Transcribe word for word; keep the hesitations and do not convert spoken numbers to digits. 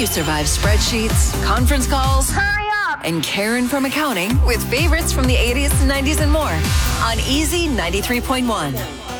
you survive spreadsheets, conference calls, Hurry up! and Karen from accounting with favorites from the eighties, nineties, and more on Easy ninety-three point one.